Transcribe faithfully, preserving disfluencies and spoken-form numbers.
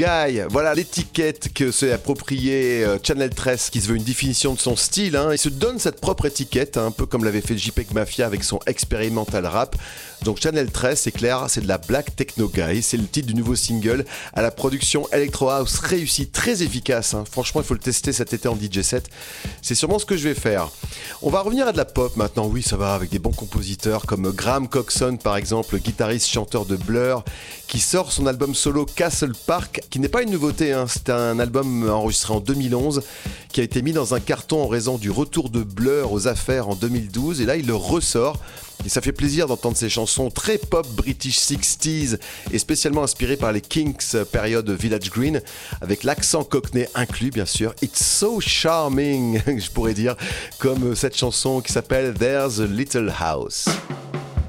Guy, voilà l'étiquette que s'est appropriée euh, Channel treize, qui se veut une définition de son style. Hein. Il se donne cette propre étiquette, hein, un peu comme l'avait fait JPEG Mafia avec son expérimental rap. Donc Channel treize, c'est clair, c'est de la Black Techno Guy. C'est le titre du nouveau single à la production Electro House réussie, très efficace. Hein. Franchement, il faut le tester cet été en D J set. C'est sûrement ce que je vais faire. On va revenir à de la pop maintenant. Oui, ça va, avec des bons compositeurs comme Graham Coxon, par exemple, guitariste chanteur de Blur, qui sort son album solo Castle Park, qui n'est pas une nouveauté, hein. C'est un album enregistré en deux mille onze qui a été mis dans un carton en raison du retour de Blur aux affaires en deux mille douze, et là il le ressort. Et ça fait plaisir d'entendre ces chansons très pop British sixties et spécialement inspirées par les Kinks période Village Green, avec l'accent cockney inclus bien sûr. It's so charming, je pourrais dire, comme cette chanson qui s'appelle There's a Little House.